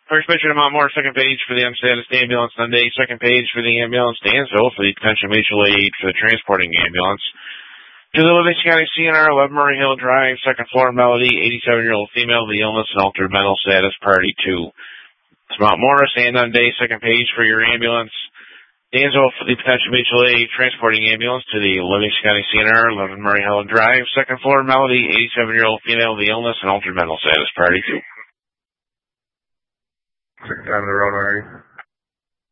First picture to Mount Moore, second page for the status ambulance Sunday, second page for the ambulance Dansville for the potential mutual aid for the transporting ambulance. To the Livingston County CNR, 11 Murray Hill Drive, second floor, Melody, 87-year-old female, the illness and altered mental status, party 2. To Mount Morris, and on day, second page for your ambulance. Dansville for the potential mutual aid transporting ambulance to the Livingston County CNR, 11 Murray Hill Drive, second floor, Melody, 87-year-old female, the illness and altered mental status, party 2. Second time in the road, Mary.